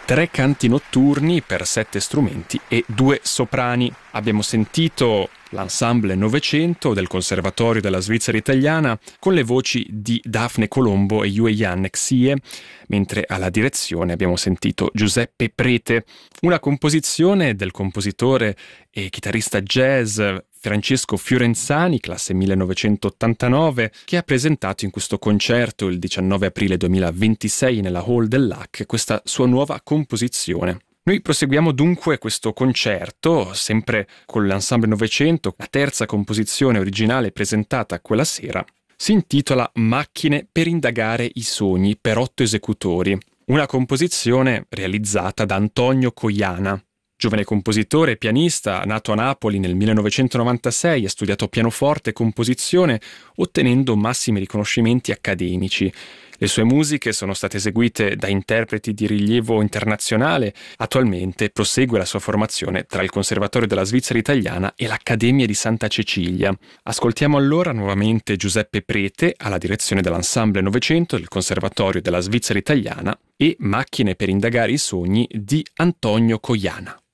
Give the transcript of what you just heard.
3 canti notturni per 7 strumenti e 2 soprani. Abbiamo sentito l'ensemble Novecento del Conservatorio della Svizzera Italiana con le voci di Daphne Colombo e Yueyan Xie, mentre alla direzione abbiamo sentito Giuseppe Prete, una composizione del compositore e chitarrista jazz Francesco Fiorenzani, classe 1989, che ha presentato in questo concerto il 19 aprile 2026 nella Hall del Lac questa sua nuova composizione. Noi proseguiamo dunque questo concerto, sempre con l'ensemble Novecento. La terza composizione originale presentata quella sera si intitola Macchine per indagare i sogni per 8 esecutori, una composizione realizzata da Antonio Coiana. Giovane compositore e pianista, nato a Napoli nel 1996, ha studiato pianoforte e composizione, ottenendo massimi riconoscimenti accademici. Le sue musiche sono state eseguite da interpreti di rilievo internazionale. Attualmente prosegue la sua formazione tra il Conservatorio della Svizzera Italiana e l'Accademia di Santa Cecilia. Ascoltiamo allora nuovamente Giuseppe Prete alla direzione dell'ensemble Novecento del Conservatorio della Svizzera Italiana e Macchine per indagare i sogni di Antonio Coiana.